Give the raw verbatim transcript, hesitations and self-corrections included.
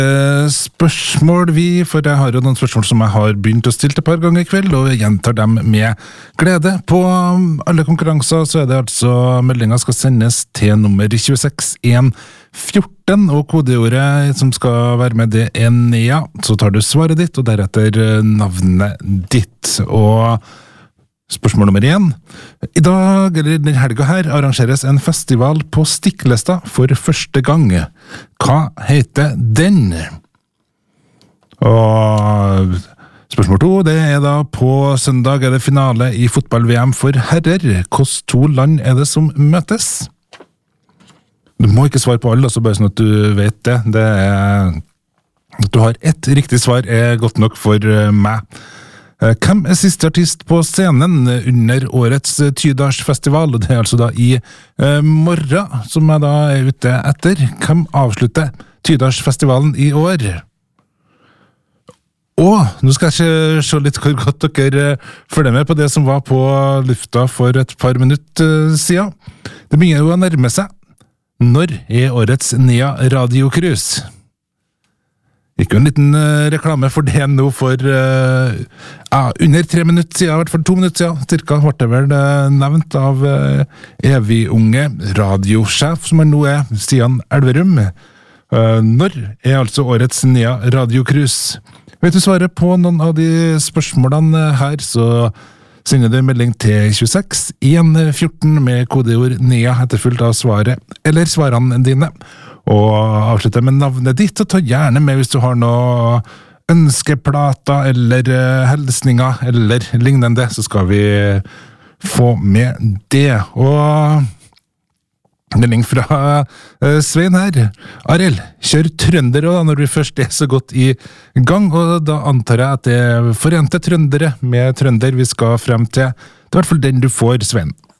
Spørsmål vi, for jeg har jo noen spørsmål som jeg har begynt å stille et par ganger i kveld, og jeg gjentar dem med glede. På alle konkurranser så er det altså meldingen skal sendes til nummer tjueseks en fjorten, og kodeordet som skal være med det er Nea. Så tar du svaret ditt, og deretter navnet ditt. Og spørsmål nummer én. I dag, eller den helga her, arrangeres en festival på Stiklestad for første gang. Hva heter den? Og spørsmål to, det er da på søndag er det finale i fotball-V M for herrer. Hvilke to land er det som møtes? Du må ikke svare på alle, så bare sånn at du vet det. Det er, at du har ett riktig svar er godt nok for meg. Hvem er siste artist på scenen under årets Tydalsfestival? Det er altså da i eh, morgen, som jeg da er ute etter. Hvem avslutter Tydalsfestivalen i år? Og nå skal jeg se litt hvor godt dere følger med på det som var på lufta for et par minutter siden. Det begynner jo å nærme seg. Når er årets Nea radiocruise? Ikke en liten uh, reklame for det nå for uh, ja, under tre minutter siden, i hvert fall to minutter siden, cirka ble det vel uh, nevnt av uh, evig unge radiosjef, som han nå er, Stian Elverum. Uh, når er altså årets Nea radiocruise? Vet du svaret på noen av de spørsmålene her, så sender du melding til tjueseks en fjorten med kodeord Nea etterfulgt av svaret, eller svarene dine. Og avslutte med navnet ditt, og ta gjerne med hvis du har noe ønskeplater eller uh, helsninger eller lignende, så skal vi få med det. Og melding fra uh, Svein her. Arild, kjør trønder da, når vi først er så godt i gang, og da antar jeg at det er forente trøndere med trønder vi skal frem til. Det er i hvert fall den du får, Svein.